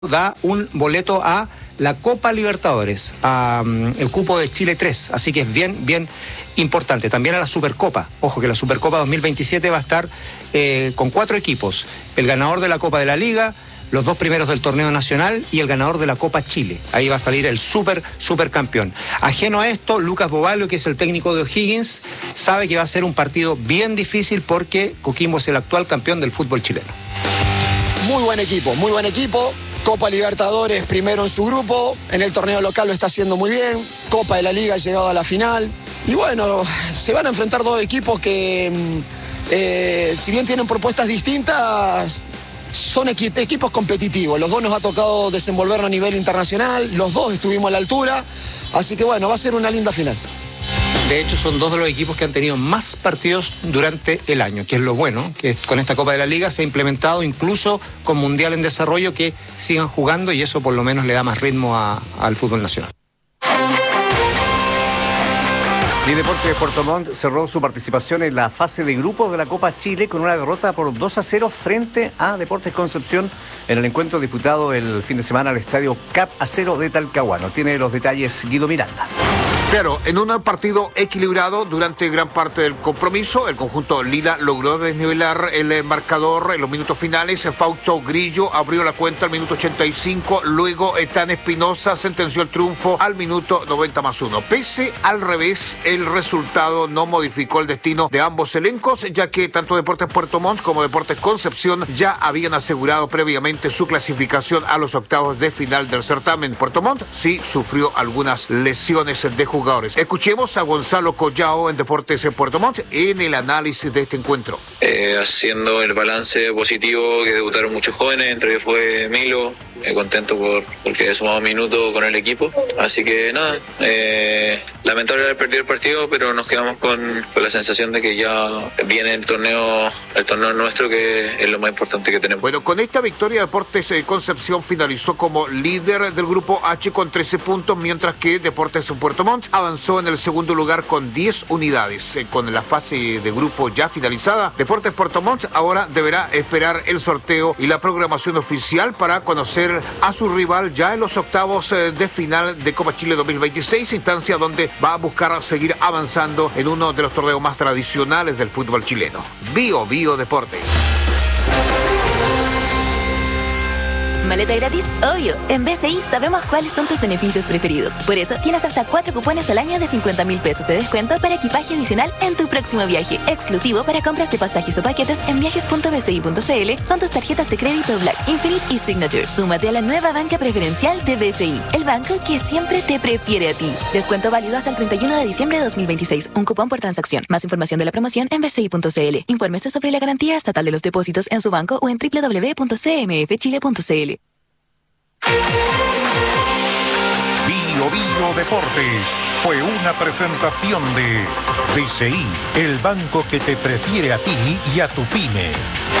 da un boleto a la Copa Libertadores, a el cupo de Chile 3, así que es bien importante. También a la Supercopa, ojo que la Supercopa 2027 va a estar con 4 equipos, el ganador de la Copa de la Liga, los 2 primeros del torneo nacional y el ganador de la Copa Chile. Ahí va a salir el supercampeón. Ajeno a esto, Lucas Bovalio, que es el técnico de O'Higgins, sabe que va a ser un partido bien difícil porque Coquimbo es el actual campeón del fútbol chileno. Muy buen equipo. Copa Libertadores primero en su grupo, en el torneo local lo está haciendo muy bien, Copa de la Liga ha llegado a la final, y bueno, se van a enfrentar 2 equipos que, si bien tienen propuestas distintas, son equipos competitivos. Los 2 nos ha tocado desenvolvernos a nivel internacional, los 2 estuvimos a la altura, así que bueno, va a ser una linda final. De hecho, son 2 de los equipos que han tenido más partidos durante el año, que es lo bueno, que con esta Copa de la Liga se ha implementado incluso con Mundial en desarrollo, que sigan jugando y eso por lo menos le da más ritmo al fútbol nacional. Y Deportes Puerto Montt cerró su participación en la fase de grupos de la Copa Chile con una derrota por 2-0 frente a Deportes Concepción en el encuentro disputado el fin de semana al estadio Cap Acero de Talcahuano. Tiene los detalles Guido Miranda. Claro, en un partido equilibrado durante gran parte del compromiso, el conjunto Lila logró desnivelar el marcador en los minutos finales. Fausto Grillo abrió la cuenta al minuto 85, luego Etán Espinosa sentenció el triunfo al minuto 90+1. Pese al revés, el resultado no modificó el destino de ambos elencos, ya que tanto Deportes Puerto Montt como Deportes Concepción ya habían asegurado previamente su clasificación a los octavos de final del certamen. Puerto Montt sí sufrió algunas lesiones de jugadores. Escuchemos a Gonzalo Collao en Deportes en Puerto Montt en el análisis de este encuentro. Haciendo el balance positivo, que debutaron muchos jóvenes, entre ellos fue Milo, contento porque he sumado minutos con el equipo, así que nada, lamentable haber perdido el partido, pero nos quedamos con la sensación de que ya viene el torneo nuestro, que es lo más importante que tenemos. Bueno, con esta victoria Deportes Concepción finalizó como líder del grupo H con 13 puntos, mientras que Deportes Puerto Montt avanzó en el segundo lugar con 10 unidades. Con la fase de grupo ya finalizada, Deportes Puerto Montt ahora deberá esperar el sorteo y la programación oficial para conocer a su rival ya en los octavos de final de Copa Chile 2026, instancia donde va a buscar seguir avanzando en uno de los torneos más tradicionales del fútbol chileno. Bio Deportes. ¿Maleta gratis? Obvio. En BCI sabemos cuáles son tus beneficios preferidos. Por eso tienes hasta 4 cupones al año de 50.000 pesos de descuento para equipaje adicional en tu próximo viaje. Exclusivo para compras de pasajes o paquetes en viajes.bci.cl con tus tarjetas de crédito Black, Infinite y Signature. Súmate a la nueva banca preferencial de BCI, el banco que siempre te prefiere a ti. Descuento válido hasta el 31 de diciembre de 2026. Un cupón por transacción. Más información de la promoción en bci.cl. Infórmese sobre la garantía estatal de los depósitos en su banco o en www.cmfchile.cl. Bio Deportes fue una presentación de BCI, el banco que te prefiere a ti y a tu pyme.